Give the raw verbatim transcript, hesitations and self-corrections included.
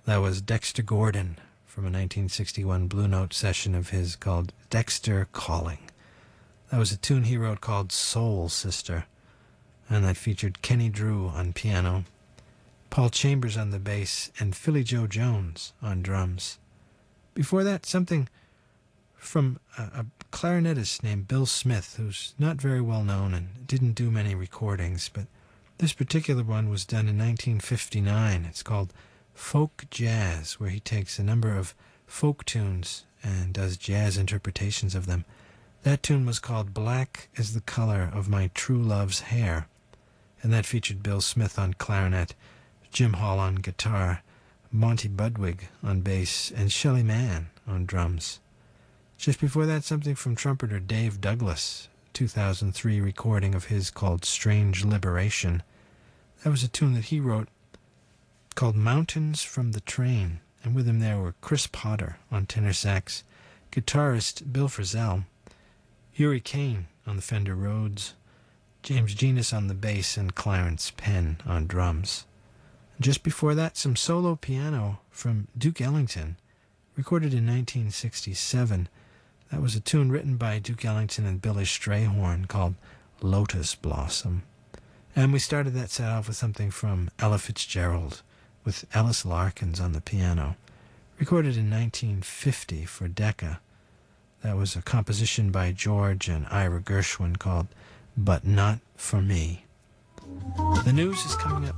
That was Dexter Gordon from a nineteen sixty-one Blue Note session of his called Dexter Calling. That was a tune he wrote called Soul Sister, and that featured Kenny Drew on piano, Paul Chambers on the bass, and Philly Joe Jones on drums. Before that, something from a, a clarinetist named Bill Smith, who's not very well known and didn't do many recordings, but this particular one was done in nineteen fifty-nine. It's called Folk Jazz, where he takes a number of folk tunes and does jazz interpretations of them. That tune was called Black is the Color of My True Love's Hair, and that featured Bill Smith on clarinet, Jim Hall on guitar, Monty Budwig on bass, and Shelly Manne on drums. Just before that, something from trumpeter Dave Douglas, two thousand three recording of his called Strange Liberation. That was a tune that he wrote called Mountains from the Train, and with him there were Chris Potter on tenor sax, guitarist Bill Frisell, Uri Kane on the Fender Rhodes, James Genus on the bass, and Clarence Penn on drums. Just before that, some solo piano from Duke Ellington, recorded in nineteen sixty-seven. That was a tune written by Duke Ellington and Billy Strayhorn called Lotus Blossom. And we started that set off with something from Ella Fitzgerald, with Ellis Larkins on the piano, recorded in nineteen fifty for Decca. That was a composition by George and Ira Gershwin called But Not For Me. The news is coming up